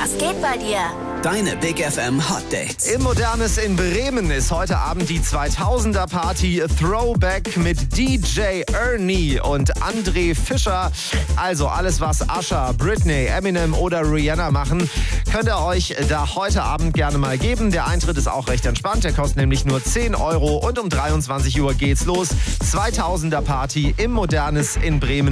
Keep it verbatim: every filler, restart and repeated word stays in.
Was geht bei dir? Deine Big F M Hot Dates. Im Modernes in Bremen ist heute Abend die zweitausender Party Throwback mit D J Ernie und André Fischer. Also alles, was Usher, Britney, Eminem oder Rihanna machen, könnt ihr euch da heute Abend gerne mal geben. Der Eintritt ist auch recht entspannt. Der kostet nämlich nur zehn Euro und um dreiundzwanzig Uhr geht's los. zweitausender Party im Modernes in Bremen.